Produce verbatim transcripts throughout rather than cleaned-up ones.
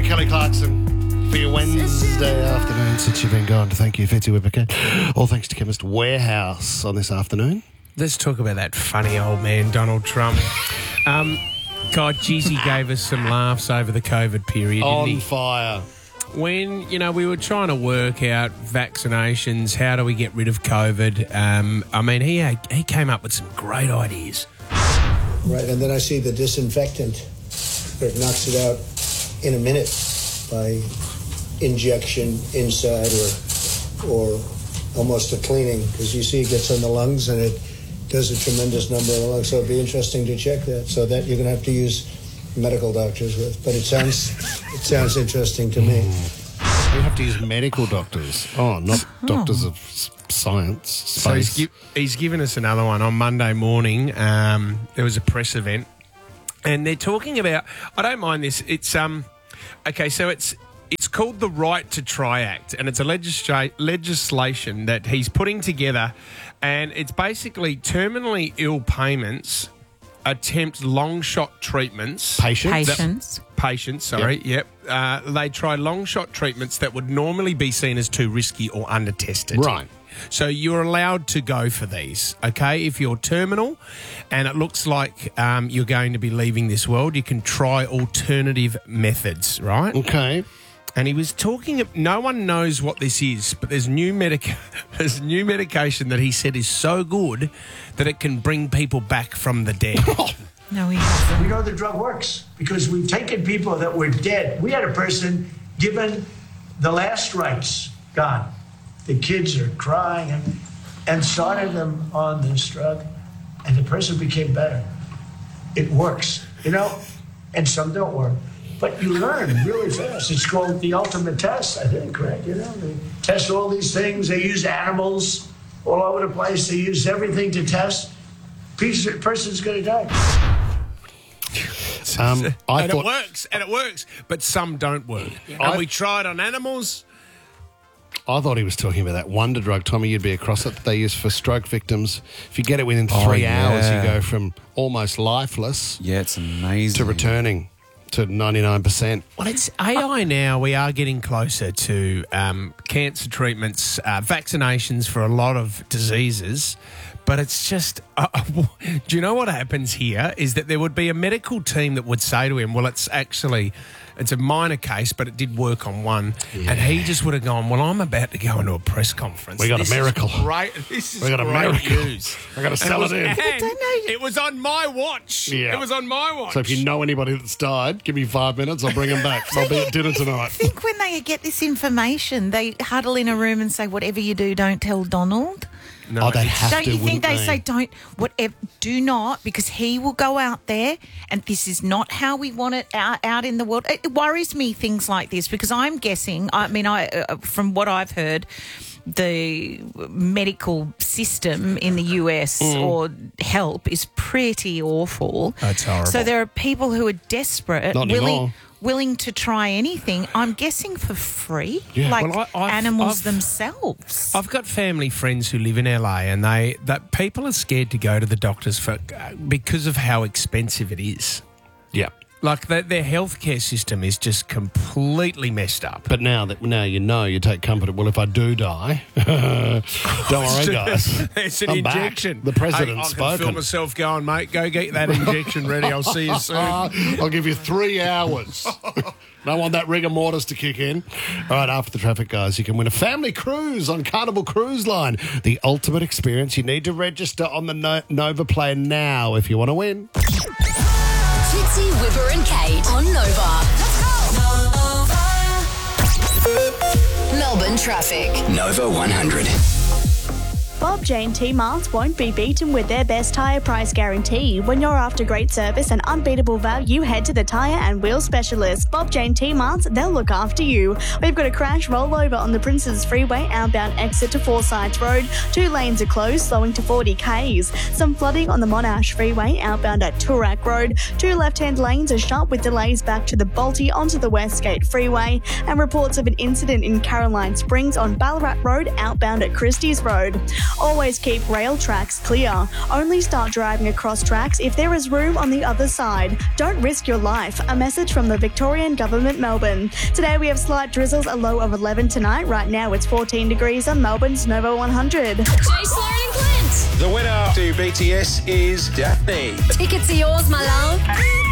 you, Kelly Clarkson, for your Wednesday afternoon since you've been gone. Thank you, Fitzy Whippercat. All thanks to Chemist Warehouse on this afternoon. Let's talk about that funny old man, Donald Trump. Um, God, geez, he gave us some laughs over the COVID period, On didn't he? fire. When, you know, we were trying to work out vaccinations, how do we get rid of COVID? Um, I mean, he had, he came up with some great ideas. Right, and then I see the disinfectant that knocks it out in a minute by injection inside or or almost a cleaning, because you see it gets on the lungs and it does a tremendous number of the lungs. So it'd be interesting to check that. So that you're going to have to use medical doctors with. But it sounds it sounds interesting to me. You have to use medical doctors. Oh, not oh. doctors of science, space. So he's, gi- he's given us another one on Monday morning. Um, there was a press event, and they're talking about. I don't mind this. It's um, okay. So it's it's called the Right to Try Act, and it's a legisla- legislation that he's putting together, and it's basically terminally ill payments attempt long shot treatments. Patients. Patients. That, patients, sorry, yep. yep. Uh, they try long shot treatments that would normally be seen as too risky or under-tested. Right. So you're allowed to go for these, okay? If you're terminal and it looks like um, you're going to be leaving this world, you can try alternative methods, right? Okay. And he was talking, no one knows what this is, but there's new medica- there's new medication that he said is so good that it can bring people back from the dead. No, he hasn't. We know the drug works because we've taken people that were dead. We had a person given the last rites, gone. The kids are crying and, and started them on this drug, and the person became better. It works, you know, and some don't work. But you learn really fast. It's called the ultimate test, I think, right? You know, they test all these things. They use animals all over the place. They use everything to test. Piece, person's going to die. Um, I and thought, it works, and it works, but some don't work. And I- we tried on animals. I thought he was talking about that wonder drug, Tommy. You'd be across it. They use for stroke victims. If you get it within Oh, three yeah. hours, you go from almost lifeless Yeah, it's amazing. to returning to ninety-nine percent. Well, it's A I now. We are getting closer to um, cancer treatments, uh, vaccinations for a lot of diseases. But it's just, uh, do you know what happens here is that there would be a medical team that would say to him, well, it's actually, it's a minor case, but it did work on one. Yeah. And he just would have gone, well, I'm about to go into a press conference. We got this a miracle. Is great. This is We got a great miracle. news. I got to sell and it, it was, in. and it was on my watch. Yeah. It was on my watch. So if you know anybody that's died, give me five minutes. I'll bring them back. I'll be at dinner tonight. I think when they get this information, they huddle in a room and say, whatever you do, don't tell Donald. No, oh, they have don't to, you think they, they say don't whatever do not, because he will go out there and this is not how we want it out, out in the world. It worries me, things like this, because I'm guessing, I mean, I uh, from what I've heard, the medical system in the U S mm. or help is pretty awful. That's horrible. So there are people who are desperate, Not willing anymore. willing to try anything, I'm guessing for free, Yeah. like Well, I- I've- animals I've- themselves. I've got family friends who live in L A, and they that people are scared to go to the doctors for because of how expensive it is. Yeah. Like the, their healthcare system is just completely messed up. But now that now you know, you take comfort. Well, if I do die, don't worry, guys. It's an I'm injection. Back. The president's hey, I can spoken. feel myself going, mate. Go get that injection ready. I'll see you soon. I'll give you three hours. Don't want that rigor mortis to kick in. All right, after the traffic, guys, you can win a family cruise on Carnival Cruise Line. The ultimate experience. You need to register on the no- Nova Play now if you want to win. Fitzy, Whipper and Kate on Nova. Nova. Melbourne traffic. Nova one hundred. Bob Jane T-Marts won't be beaten with their best tyre price guarantee. When you're after great service and unbeatable value, head to the tyre and wheel specialist. Bob Jane T-Marts, they'll look after you. We've got a crash rollover on the Princes Freeway, outbound exit to Forsyth Road. Two lanes are closed, slowing to forty kays. Some flooding on the Monash Freeway, outbound at Toorak Road. Two left-hand lanes are shut with delays back to the Balti onto the Westgate Freeway. And reports of an incident in Caroline Springs on Ballarat Road, outbound at Christie's Road. Always keep rail tracks clear. Only start driving across tracks if there is room on the other side. Don't risk your life. A message from the Victorian Government, Melbourne. Today we have slight drizzles, a low of eleven tonight. Right now it's fourteen degrees on Melbourne's Nova one hundred. Jace, Lauren and Clint. The winner to B T S is Daphne. Tickets are yours, my love.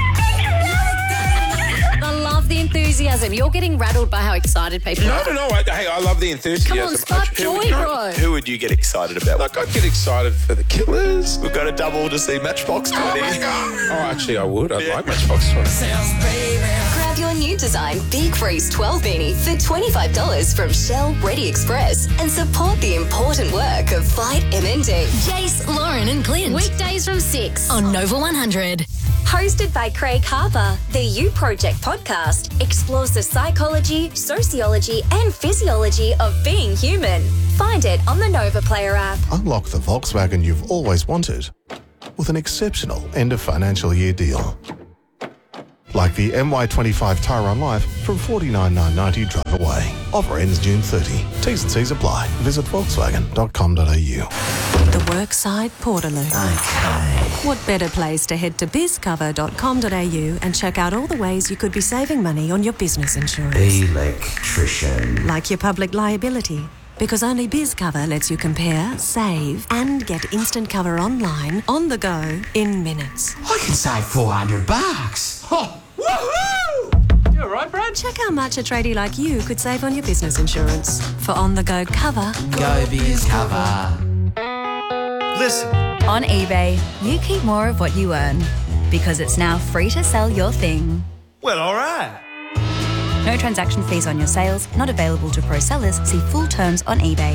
I love the enthusiasm. You're getting rattled by how excited people No, are. no, no. I, hey, I love the enthusiasm. Come on, spark Who- joy, bro. Who would you get excited about? Like, I'd get excited for the Killers. We've got a double to see Matchbox twenty. Oh, actually, I would. I'd like Matchbox twenty. Grab your new design Big Freeze twelve beanie for twenty-five dollars from Shell Ready Express and support the important work of Fight M N D. Jace, Lauren and Clint. Weekdays from six On Nova one hundred. Hosted by Craig Harper, the You Project podcast explores the psychology, sociology, and physiology of being human. Find it on the Nova Player app. Unlock the Volkswagen you've always wanted with an exceptional end of financial year deal. Like the M Y twenty-five Tyron Life from forty-nine thousand nine hundred ninety drive away. Offer ends June thirtieth. T's and C's apply. Visit volkswagen dot com dot a u. The Workside Portaloo. Okay. What better place to head to biz cover dot com dot a u and check out all the ways you could be saving money on your business insurance. Electrician. Like your public liability. Because only BizCover lets you compare, save, and get instant cover online, on the go, in minutes. I can save four hundred bucks. Oh, woohoo! You all right, Brad? Check how much a tradie like you could save on your business insurance. For on-the-go cover. Go BizCover. Listen. On eBay, you keep more of what you earn because it's now free to sell your thing. Well, all right. No transaction fees on your sales, not available to pro sellers. See full terms on eBay.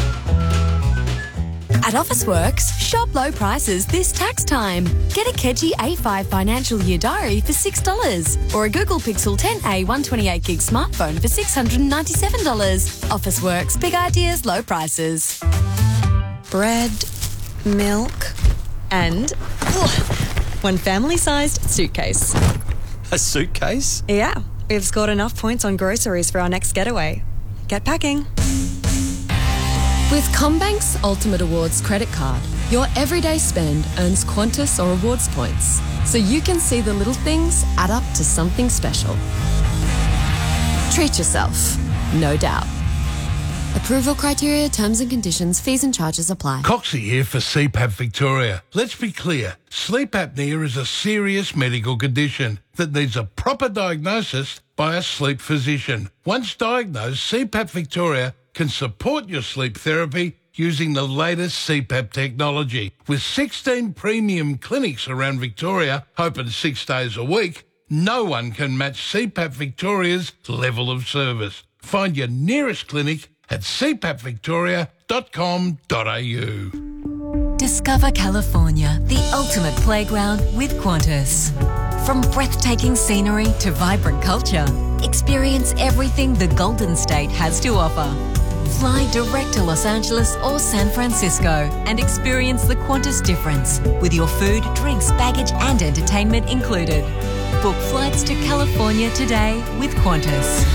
At Officeworks, shop low prices this tax time. Get a Kedgie A five financial year diary for six dollars or a Google Pixel ten A one twenty-eight gig smartphone for six hundred ninety-seven dollars. Officeworks, big ideas, low prices. Bread, milk, and ugh, one family-sized suitcase. A suitcase? Yeah, we've scored enough points on groceries for our next getaway. Get packing. With CommBank's Ultimate Awards credit card, your everyday spend earns Qantas or rewards points, so you can see the little things add up to something special. Treat yourself, no doubt. Approval criteria, terms and conditions, fees and charges apply. Coxie here for C PAP Victoria. Let's be clear, sleep apnea is a serious medical condition that needs a proper diagnosis by a sleep physician. Once diagnosed, C PAP Victoria can support your sleep therapy using the latest C PAP technology. With sixteen premium clinics around Victoria, open six days a week, no one can match C PAP Victoria's level of service. Find your nearest clinic at c pap victoria dot com dot a u. Discover California, the ultimate playground with Qantas. From breathtaking scenery to vibrant culture, experience everything the Golden State has to offer. Fly direct to Los Angeles or San Francisco and experience the Qantas difference with your food, drinks, baggage and entertainment included. Book flights to California today with Qantas.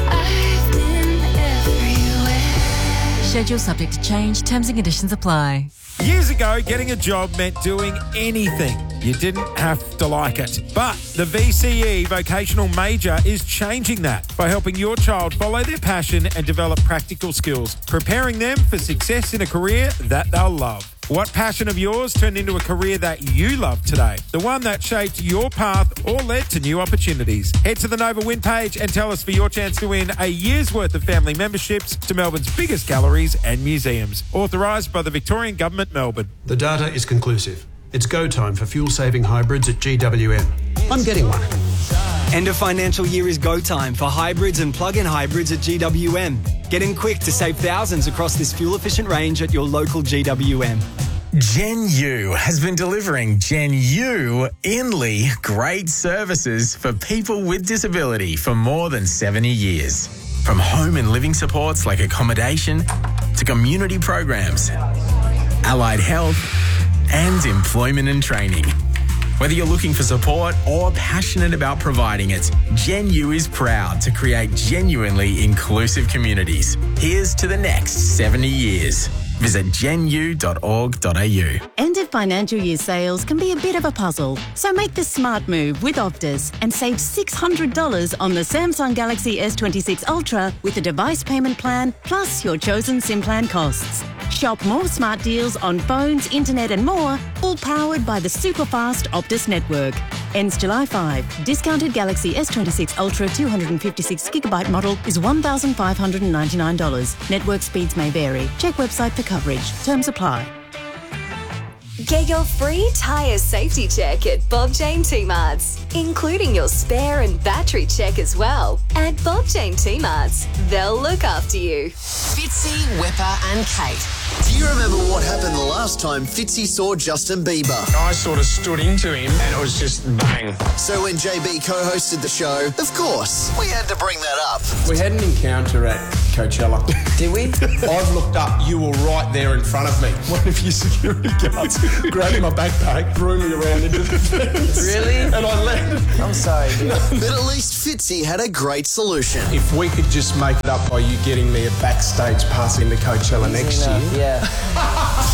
Schedule subject to change. Terms and conditions apply. Years ago, getting a job meant doing anything. You didn't have to like it. But the V C E Vocational Major is changing that by helping your child follow their passion and develop practical skills, preparing them for success in a career that they'll love. What passion of yours turned into a career that you love today? The one that shaped your path or led to new opportunities. Head to the Nova Win page and tell us for your chance to win a year's worth of family memberships to Melbourne's biggest galleries and museums. Authorised by the Victorian Government, Melbourne. The data is conclusive. It's go time for fuel-saving hybrids at G W M. I'm getting one. End of financial year is go time for hybrids and plug-in hybrids at G W M. Get in quick to save thousands across this fuel-efficient range at your local G W M. Gen U has been delivering Gen U Inly great services for people with disability for more than seventy years. From home and living supports like accommodation to community programs, allied health and employment and training. Whether you're looking for support or passionate about providing it, Gen U is proud to create genuinely inclusive communities. Here's to the next seventy years. Visit gen u dot org dot a u. End of financial year sales can be a bit of a puzzle, so make the smart move with Optus and save six hundred dollars on the Samsung Galaxy S twenty-six Ultra with a device payment plan plus your chosen SIM plan costs. Shop more smart deals on phones, internet and more, all powered by the super-fast Optus network. Ends July fifth. Discounted Galaxy S twenty-six Ultra two hundred fifty-six gigabyte model is one thousand five hundred ninety-nine dollars. Network speeds may vary. Check website for coverage. Terms apply. Get your free tyre safety check at Bob Jane T-Marts, including your spare and battery check as well. At Bob Jane T-Marts, they'll look after you. Fitzy, Whipper and Kate. Do you remember what happened the last time Fitzy saw Justin Bieber? I sort of stood into him and it was just bang. So when J B co-hosted the show, of course, we had to bring that up. We had an encounter at Coachella. Did we? I've looked up, you were right there in front of me. One of your security guards grabbed my backpack, threw me around into the fence. Really? And I landed. I'm sorry, dude. But at least Fitzy had a great solution. If we could just make it up by you getting me a backstage pass into Coachella next year. Yeah.